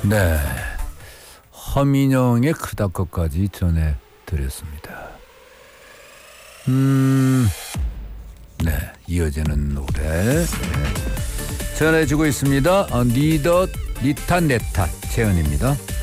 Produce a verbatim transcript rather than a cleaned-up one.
네, 허민영의 그다것까지 전해드렸습니다. 음, 네, 이어지는 노래 네. 전해주고 있습니다. 어, 니덧 니탄 네타 채연입니다.